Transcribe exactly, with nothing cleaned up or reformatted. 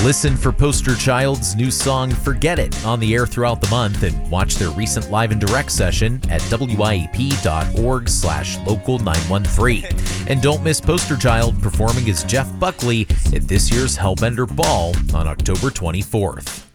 Listen for Poster Child's new song, Forget It, on the air throughout the month, and watch their recent live and direct session at W I A P dot org slash local nine one three. And don't miss Poster Child performing as Jeff Buckley at this year's Hellbender Ball on October twenty-fourth.